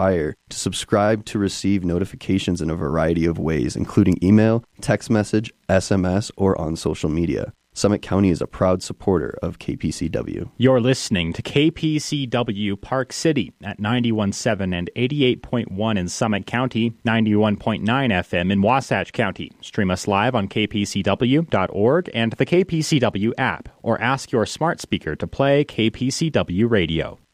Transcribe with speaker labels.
Speaker 1: Aspire to subscribe to receive notifications in a variety of ways, including email, text message, SMS, or on social media. Summit County is a proud supporter of KPCW.
Speaker 2: You're listening to KPCW Park City at 91.7 and 88.1 in Summit County, 91.9 FM in Wasatch County. Stream us live on kpcw.org and the KPCW app, or ask your smart speaker to play KPCW Radio.